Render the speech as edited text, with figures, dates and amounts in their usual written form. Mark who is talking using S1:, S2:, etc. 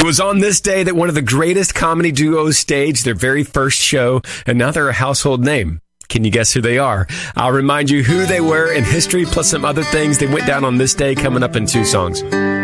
S1: was on this day that one of the greatest comedy duos staged their very first show, and now they're a household name. Can you guess who they are? I'll remind you who they were in history, plus some other things that went down on this day coming up in 2 songs.